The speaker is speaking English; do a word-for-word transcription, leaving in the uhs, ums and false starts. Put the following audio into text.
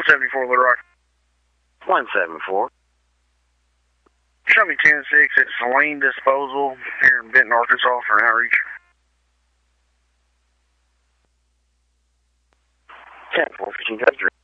seventy-four, Little Rock. one seven four. Show me ten six at Saline Disposal here in Benton, Arkansas for an outreach. ten four, fifteen,